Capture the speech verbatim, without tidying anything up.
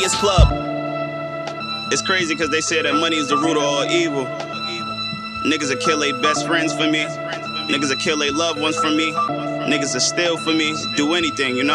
It's club. It's crazy because they say that money is the root of all evil. Niggas will kill their best friends for me. Niggas will kill their loved ones for me. Niggas will steal for me. Do anything, you know?